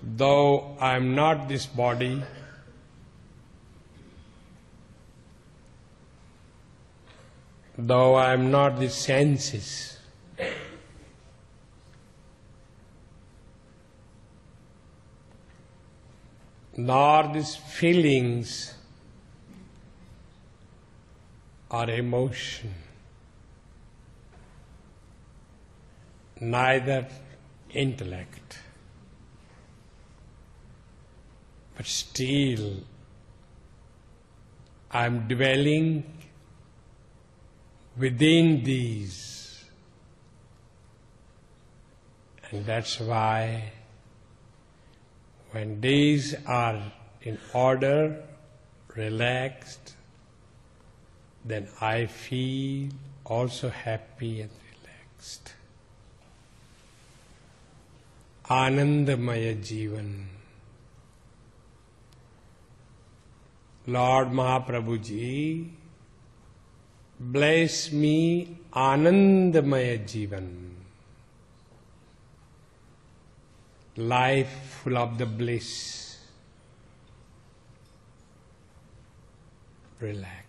though I am not this body, though I am not the senses, nor these feelings or emotion, neither intellect, but still I am dwelling within these, and that's why when these are in order, relaxed, then I feel also happy and relaxed. Anandamaya Jivan. Lord Mahaprabhu Ji, bless me Anandamaya Jivan. Life full of the bliss. Relax.